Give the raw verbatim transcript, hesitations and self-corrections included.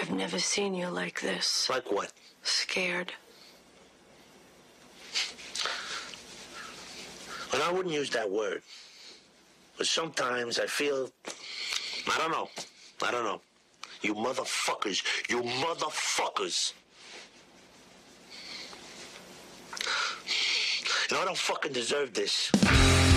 I've never seen you like this. Like what? Scared. Well, I wouldn't use that word. But sometimes I feel... I don't know. I don't know. You motherfuckers. You motherfuckers. You know, I don't fucking deserve this.